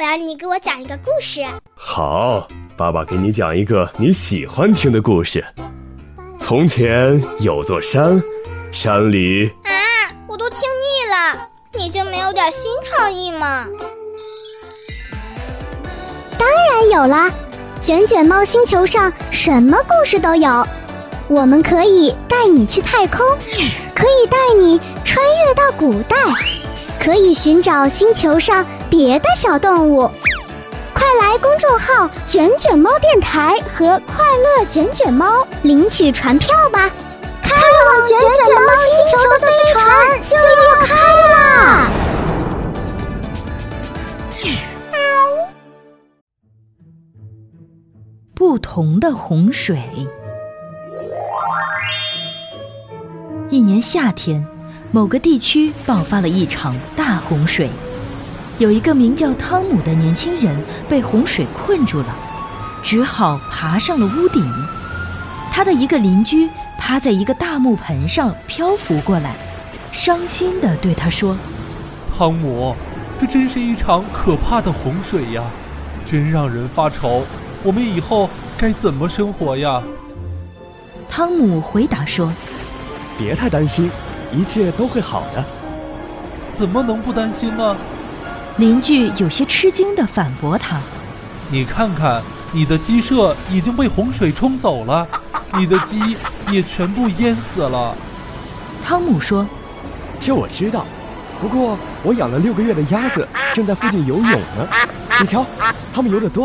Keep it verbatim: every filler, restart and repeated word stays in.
然你给我讲一个故事。 好，爸爸给你讲一个你喜欢听的故事。从前有座山，山里…… 啊，我都听腻了，你就没有点新创意吗？ 当然有啦，卷卷猫星球上什么故事都有。我们可以带你去太空，可以带你穿越到古代，可以寻找星球上别的小动物。快来公众号卷卷猫电台和快乐卷卷猫领取船票吧！开往卷卷猫星球的飞船就要开啦！ 不同的洪水。一年夏天，某个地区爆发了一场大洪水。有一个名叫汤姆的年轻人被洪水困住了，只好爬上了屋顶。他的一个邻居趴在一个大木盆上漂浮过来，伤心地对他说： 汤姆，这真是一场可怕的洪水呀，真让人发愁，我们以后该怎么生活呀？ 汤姆回答说： 别太担心，一切都会好的。 怎么能不担心呢？ 邻居有些吃惊地反驳他： 你看看，你的鸡舍已经被洪水冲走了，你的鸡也全部淹死了。 汤姆说： 这我知道，不过我养了六个月的鸭子正在附近游泳呢，你瞧，它们游得多